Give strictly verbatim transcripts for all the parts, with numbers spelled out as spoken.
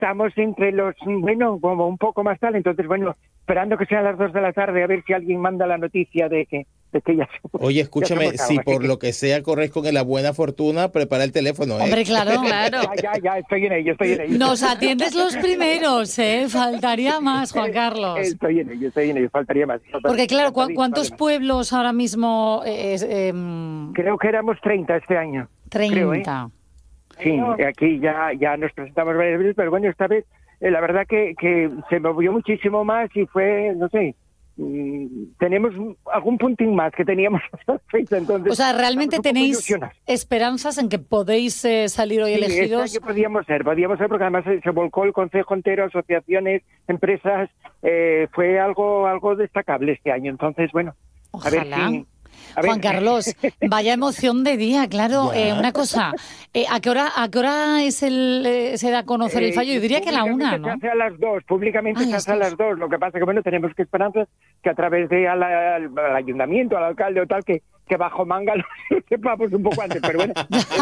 estamos entre los, bueno, como un poco más tal, entonces, bueno, esperando que sean las dos de la tarde a ver si alguien manda la noticia de que, de que ya somos. Oye, escúchame, ya si algo, por que... lo que sea corres con la buena fortuna, prepara el teléfono, ¿eh? Hombre, claro, claro. Ya, ya, ya, estoy en ello, estoy en ello. Nos atiendes los primeros, ¿eh? Faltaría más, Juan Carlos. Estoy en ello, estoy en ello, faltaría más. Porque claro, ¿cu ¿cuántos pueblos ahora mismo? Eh, eh, Creo que éramos treinta este año. treinta. Creo, ¿eh? Sí, aquí ya, ya nos presentamos varias veces, pero bueno, esta vez eh, la verdad que, que se movió muchísimo más y fue, no sé, mmm, tenemos algún puntín más que teníamos hasta fecha, entonces... O sea, ¿realmente tenéis esperanzas en que podéis eh, salir hoy sí, elegidos? Este año podíamos ser, podíamos ser, porque además se, se volcó el Concejo entero, asociaciones, empresas, eh, fue algo algo destacable este año, entonces, bueno, Ojalá. a ver si... Juan Carlos, vaya emoción de día, claro. Eh, una cosa, eh, ¿a qué hora a qué hora es el eh, se da a conocer el fallo? Yo diría que a la una, ¿no? Se hace a las dos, públicamente ah, se hace a las dos. Lo que pasa que, bueno, tenemos que esperar que a través de al, al, al ayuntamiento, al alcalde o tal, que, que bajo manga lo sepamos un poco antes, pero bueno.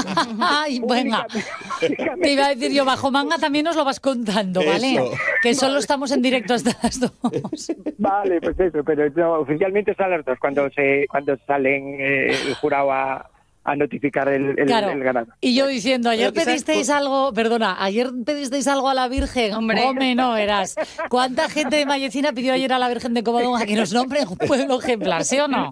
Ay, venga. Te iba a decir yo, bajo manga también nos lo vas contando, ¿vale? Eso. Que solo vale. Estamos en directo hasta las dos. Vale, pues eso, pero no, oficialmente es a las dos, cuando se cuando salen eh, el jurado a... a notificar el, el, claro. el ganador. Y yo diciendo, ayer pedisteis por... algo, perdona, ayer pedisteis algo a la Virgen, hombre, hombre no verás. ¿Cuánta gente de Mallecina pidió ayer a la Virgen de Covadonga que nos nombre un pueblo ejemplar, sí o no?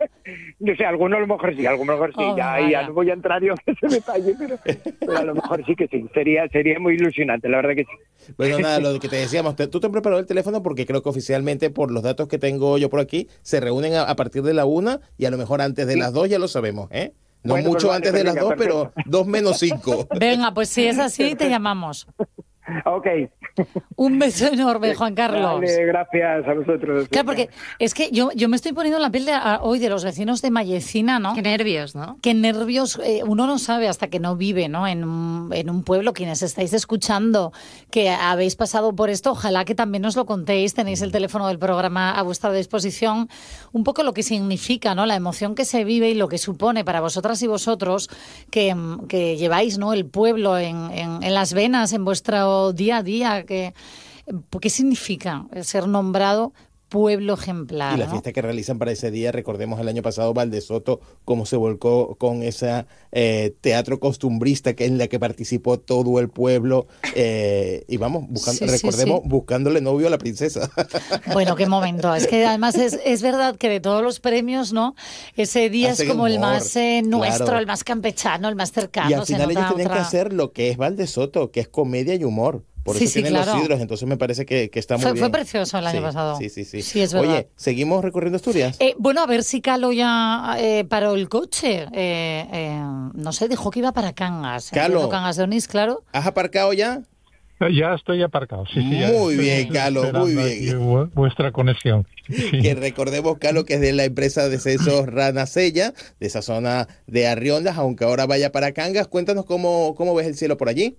No sé, alguno a lo mejor sí, alguno a lo mejor sí, oh, ya, ya no voy a entrar yo en ese detalle, pero, pero a lo mejor sí que sí, sería sería muy ilusionante, la verdad que sí. Bueno, nada, lo que te decíamos, te, tú te has preparado el teléfono porque creo que oficialmente, por los datos que tengo yo por aquí, se reúnen a, a partir de la una y a lo mejor antes de sí. las dos ya lo sabemos, ¿eh? No bueno, mucho pues vale, antes de las dos, perfecto. Pero dos menos cinco. Venga, pues si es así, te llamamos. Ok. Un beso enorme, Juan Carlos. Vale, gracias a vosotros. Claro, porque es que yo, yo me estoy poniendo en la piel de, a, hoy de los vecinos de Mallecina, ¿no? Qué nervios, ¿no? Qué nervios. Eh, uno no sabe hasta que no vive, ¿no? En un, en un pueblo, quienes estáis escuchando, que habéis pasado por esto, ojalá que también os lo contéis. Tenéis el teléfono del programa a vuestra disposición. Un poco lo que significa, ¿no? La emoción que se vive y lo que supone para vosotras y vosotros que, que lleváis, ¿no? El pueblo en, en, en las venas, en vuestro día a día. Que, ¿Qué significa ser nombrado pueblo ejemplar? Y la ¿no? fiesta que realizan para ese día, recordemos el año pasado Valdesoto, cómo se volcó con ese eh, teatro costumbrista que en la que participó todo el pueblo, eh, y vamos, buscando, sí, recordemos, sí, sí. buscándole novio a la princesa. Bueno, qué momento. Es que además es, es verdad que de todos los premios, ¿no? Ese día Hacen es como humor, el más eh, nuestro, claro. el más campechano, el más cercano. Y al final ellos tenían otra... que hacer lo que es Valdesoto, que es comedia y humor. Por eso sí, sí, tienen claro. los sidros, entonces me parece que, que está muy fue, bien. Fue precioso el año sí, pasado. Sí, sí, sí. Sí, es verdad. Oye, ¿seguimos recorriendo Asturias? Eh, bueno, a ver si Calo ya eh, paró el coche. Eh, eh, no sé, dijo que iba para Cangas. Calo. Cangas de Onís, claro. ¿Has aparcado ya? Ya estoy aparcado, sí, sí. Muy bien, Calo, muy bien. Vuestra conexión. Sí. Que recordemos, Calo, que es de la empresa de Censos Ranasella, de esa zona de Arriondas, aunque ahora vaya para Cangas. Cuéntanos cómo, cómo ves el cielo por allí.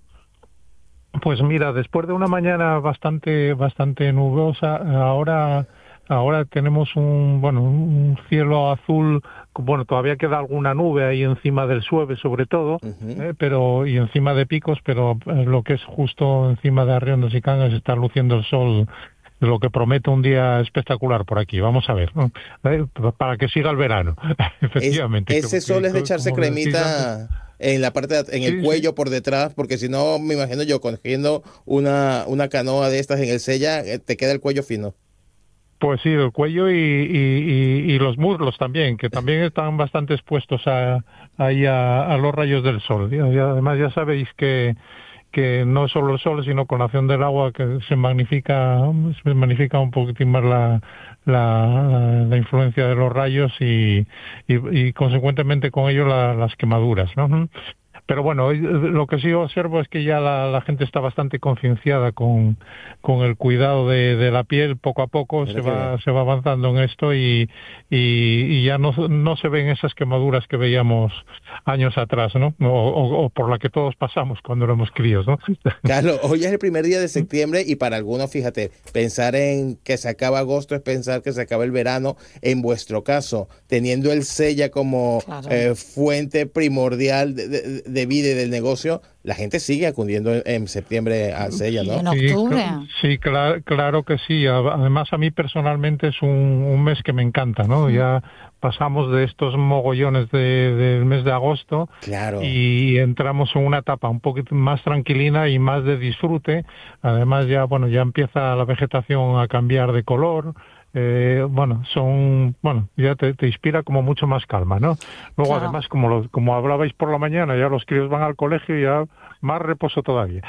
Pues mira, después de una mañana bastante bastante nubosa, ahora ahora tenemos un bueno un cielo azul, bueno, todavía queda alguna nube ahí encima del Sueve sobre todo, uh-huh. eh, pero y encima de Picos, pero lo que es justo encima de Arriondas y Cangas está luciendo el sol, lo que promete un día espectacular por aquí. Vamos a ver, ¿no? Eh, para que siga el verano, efectivamente. Es, ese sol es de echarse cremita en la parte, de, en el sí, cuello sí. por detrás, porque si no, me imagino yo, cogiendo una, una canoa de estas en el Sella, te queda el cuello fino. Pues sí, el cuello y, y, y, y los muslos también, que también están bastante expuestos a, ahí a, a los rayos del sol. Y además ya sabéis que que no es solo el sol, sino con la acción del agua que se magnifica se magnifica un poquitín más la, la, la influencia de los rayos y, y, y consecuentemente con ello la, las quemaduras, ¿no? Pero bueno, lo que sí observo es que ya la, la gente está bastante concienciada con, con el cuidado de, de la piel. Poco a poco se va, se va avanzando en esto y, y, y ya no, no se ven esas quemaduras que veíamos años atrás, ¿no? O, o, o por la que todos pasamos cuando éramos críos, ¿no? Claro, hoy es el primer día de septiembre y para algunos, fíjate, pensar en que se acaba agosto es pensar que se acaba el verano. En vuestro caso, teniendo el Sella como claro. eh, fuente primordial de, de, de de vida y del negocio, la gente sigue acudiendo en septiembre a Sella, ¿no? Y en octubre. Sí, sí, claro, claro que sí. Además, a mí personalmente es un, un mes que me encanta, ¿no? Ya pasamos de estos mogollones de, del mes de agosto, claro, y entramos en una etapa un poquito más tranquilina y más de disfrute. Además, ya, bueno, ya empieza la vegetación a cambiar de color. Eh, bueno, son, bueno, ya te, te inspira como mucho más calma, ¿no? Luego, claro, además, como lo, como hablabais por la mañana, ya los críos van al colegio y ya más reposo todavía.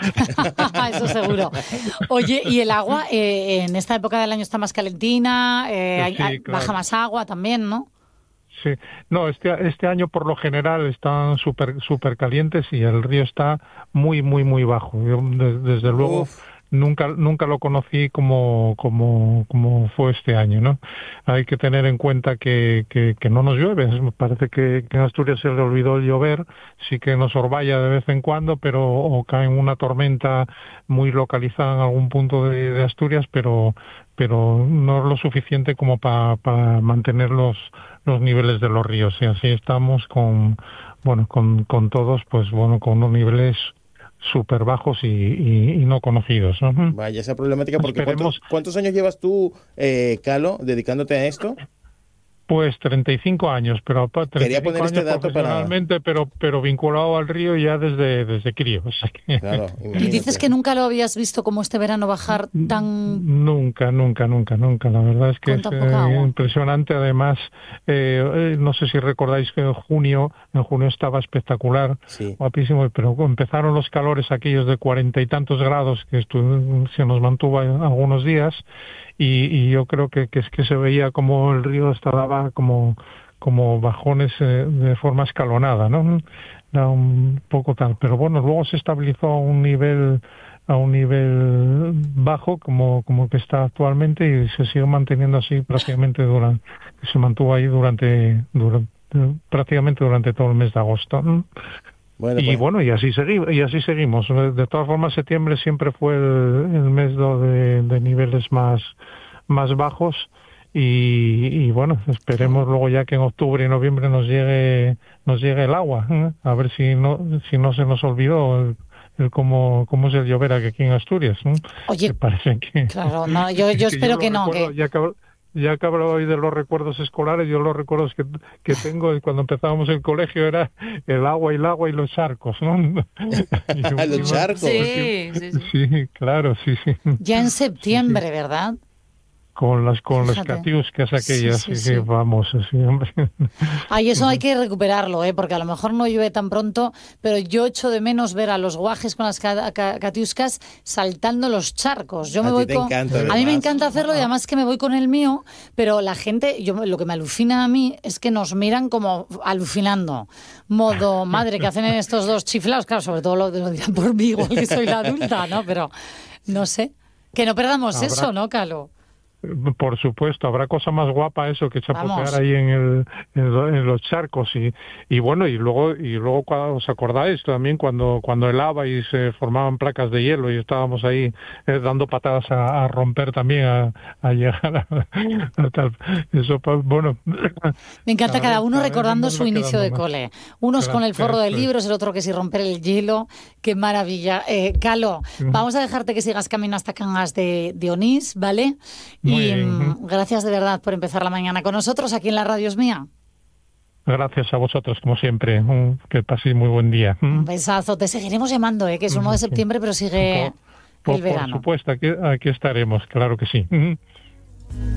Eso seguro. Oye, ¿y el agua eh, en esta época del año está más calentina? Eh, sí, hay, claro. Baja más agua también, ¿no? Sí, no, este, este año por lo general están súper súper calientes y el río está muy, muy, muy bajo. Yo, de, desde luego... Uf. Nunca, nunca lo conocí como, como, como fue este año, ¿no? Hay que tener en cuenta que, que, que no nos llueve. Me parece que, que en Asturias se le olvidó el llover, sí que nos orvalla de vez en cuando, pero o cae una tormenta muy localizada en algún punto de, de Asturias, pero, pero no es lo suficiente como para pa mantener los, los niveles de los ríos. Y así estamos con, bueno, con, con todos, pues bueno, con unos niveles súper bajos y, y, y no conocidos, ¿no? Vaya, esa problemática, porque ¿cuántos, ¿cuántos años llevas tú, eh, Calo, dedicándote a esto? Pues treinta y cinco años, pero treinta y cinco quería poner este dato profesionalmente, para... pero pero vinculado al río ya desde desde crío. O sea que... Claro, y dices que nunca lo habías visto como este verano bajar tan... Nunca, nunca, nunca, nunca. La verdad es que es eh, impresionante. Además, eh, eh, no sé si recordáis que en junio, en junio estaba espectacular, sí, guapísimo, pero empezaron los calores aquellos de cuarenta y tantos grados que se nos mantuvo algunos días. Y, y yo creo que, que es que se veía como el río estaba como, como bajones eh, de forma escalonada, ¿no? Era un poco tal. Pero bueno, luego se estabilizó a un nivel a un nivel bajo como, como que está actualmente y se sigue manteniendo así prácticamente durante, se mantuvo ahí durante, durante prácticamente durante todo el mes de agosto, ¿no? Bueno, y pues... bueno, y así seguimos, y así seguimos. De todas formas, septiembre siempre fue el, el mes de, de niveles más, más bajos y, y bueno, esperemos luego ya que en octubre y noviembre nos llegue, nos llegue el agua, ¿eh? A ver si no, si no se nos olvidó el, el cómo, cómo es el llover aquí en Asturias, ¿eh? Oye, me parece que, claro, no, yo, yo espero que, yo que no, recuerdo, que... Ya que, Ya que hablo hoy de los recuerdos escolares, yo los recuerdos que, que tengo cuando empezábamos el colegio era el agua y el agua y los charcos, ¿no? ¿Los charcos? Sí, sí, sí. Sí, claro, sí, sí. Ya en septiembre, sí, sí. ¿verdad? Con las con las catiuscas aquellas, sí, sí, sí. famosas, sí, hombre. Ay, eso hay que recuperarlo, ¿eh? Porque a lo mejor no llueve tan pronto, pero yo echo de menos ver a los guajes con las catiuscas saltando los charcos. Yo me a voy ti te con... encanta, a mí me encanta hacerlo y además que me voy con el mío, pero la gente, yo lo que me alucina a mí es que nos miran como alucinando. Modo, madre, ¿qué hacen estos dos chiflados? Claro, sobre todo lo, lo dirán por mí, igual que soy la adulta, ¿no? Pero no sé. Que no perdamos Habrá... eso, ¿no, Calo? Por supuesto, habrá cosa más guapa eso que chapotear ahí en, el, en, en los charcos y, y bueno, y luego y luego cuando os acordáis también cuando cuando helaba y se formaban placas de hielo y estábamos ahí eh, dando patadas a, a romper también a, a llegar a, a tal eso bueno. Me encanta cada, cada uno cada recordando su inicio de más. Cole. Unos claro, con el forro de libros, el otro que si romper el hielo. Qué maravilla. Eh, Calo, sí. Vamos a dejarte que sigas camino hasta Cangas de, de Onís, ¿vale? Y mmm, gracias de verdad por empezar la mañana con nosotros aquí en la Radio Es Mía. Gracias a vosotros, como siempre. Que paséis muy buen día. Un besazo. Te seguiremos llamando, ¿eh? Que es uno de septiembre, pero sigue por, el verano. Por supuesto, aquí, aquí estaremos, claro que sí.